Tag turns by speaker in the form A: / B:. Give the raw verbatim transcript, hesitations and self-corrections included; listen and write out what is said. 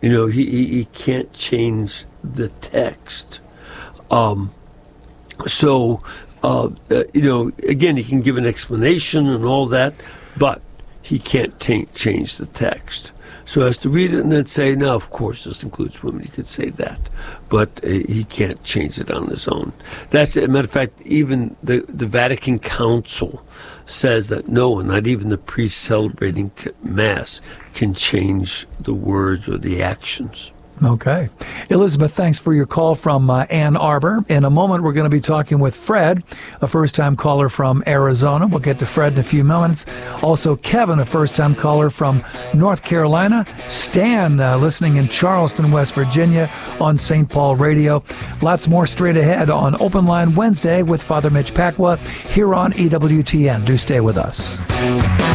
A: You know, he, he, he can't change the text. Um, so, uh, uh, you know, again, he can give an explanation and all that, but he can't t- change the text. So as to read it and then say, no, of course, this includes women. He could say that, but uh, he can't change it on his own. That's a matter of fact. Even the, the Vatican Council says that no one, not even the priest celebrating Mass, can change the words or the actions.
B: Okay. Elizabeth, thanks for your call from uh, Ann Arbor. In a moment, we're going to be talking with Fred, a first-time caller from Arizona. We'll get to Fred in a few moments. Also, Kevin, a first-time caller from North Carolina. Stan, uh, listening in Charleston, West Virginia on Saint Paul Radio. Lots more straight ahead on Open Line Wednesday with Father Mitch Pacwa here on E W T N. Do stay with us.